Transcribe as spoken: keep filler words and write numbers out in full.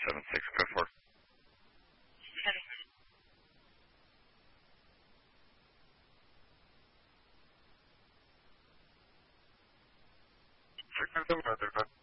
seven six, go for it. Check out the weather, bud.